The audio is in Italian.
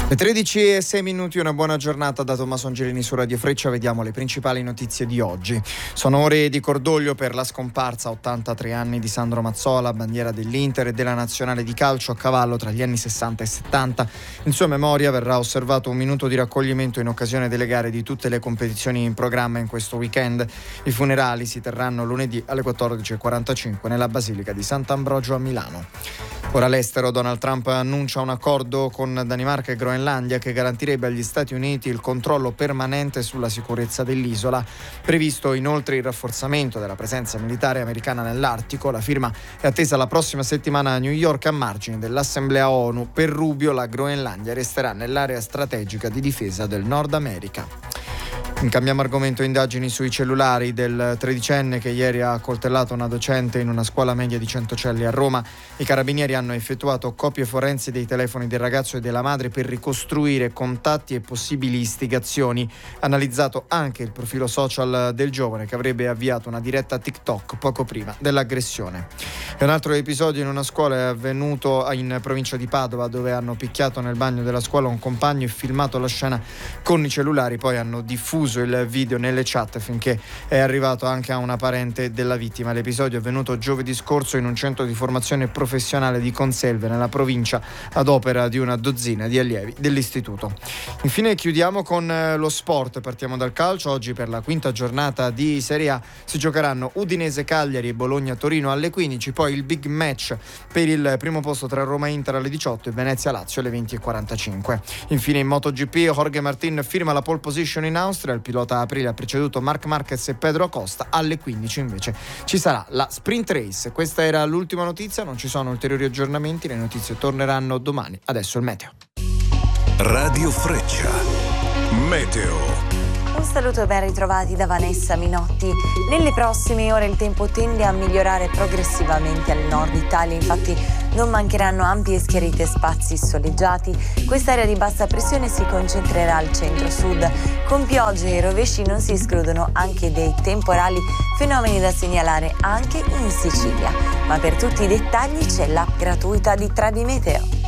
Le 13:06, una buona giornata da Tommaso Angelini su Radio Freccia. Vediamo le principali notizie di oggi. Sono ore di cordoglio per la scomparsa a 83 anni di Sandro Mazzola, bandiera dell'Inter e della nazionale di calcio a cavallo tra gli anni 60 e 70. In sua memoria verrà osservato un minuto di raccoglimento in occasione delle gare di tutte le competizioni in programma in questo weekend. I funerali si terranno lunedì alle 14:45 nella Basilica di Sant'Ambrogio a Milano. Ora all'estero, Donald Trump annuncia un accordo con Danimarca e Groenlandia che garantirebbe agli Stati Uniti il controllo permanente sulla sicurezza dell'isola. Previsto inoltre il rafforzamento della presenza militare americana nell'Artico. La firma è attesa la prossima settimana a New York a margine dell'Assemblea ONU. Per Rubio la Groenlandia resterà nell'area strategica di difesa del Nord America. Cambiamo argomento: indagini sui cellulari del tredicenne che ieri ha accoltellato una docente in una scuola media di Centocelli a Roma. I carabinieri hanno effettuato copie forensi dei telefoni del ragazzo e della madre per ricostruire contatti e possibili istigazioni. Analizzato anche il profilo social del giovane che avrebbe avviato una diretta TikTok poco prima dell'aggressione. E un altro episodio in una scuola è avvenuto in provincia di Padova, dove hanno picchiato nel bagno della scuola un compagno e filmato la scena con i cellulari. Poi hanno diffuso il video nelle chat finché è arrivato anche a una parente della vittima. L'episodio è avvenuto giovedì scorso in un centro di formazione professionale di Conselve, nella provincia, ad opera di una dozzina di allievi dell'istituto. Infine chiudiamo con lo sport. Partiamo dal calcio. Oggi per la quinta giornata di Serie A si giocheranno Udinese-Cagliari e Bologna-Torino alle 15, poi il big match per il primo posto tra Roma-Inter alle 18 e Venezia-Lazio alle 20:45. Infine in MotoGP Jorge Martin firma la pole position in Austria. Il pilota Aprile ha preceduto Marc Marquez e Pedro Acosta. Alle 15 invece ci sarà la sprint race. Questa era l'ultima notizia, non ci sono ulteriori aggiornamenti, le notizie torneranno domani. Adesso il meteo. Radio Freccia Meteo. Un saluto e ben ritrovati da Vanessa Minotti. Nelle prossime ore il tempo tende a migliorare progressivamente al nord Italia, infatti non mancheranno ampie e schiarite spazi soleggiati. Quest'area di bassa pressione si concentrerà al centro-sud. Con piogge e rovesci non si escludono anche dei temporali, fenomeni da segnalare anche in Sicilia. Ma per tutti i dettagli c'è l'app gratuita di Trebi Meteo.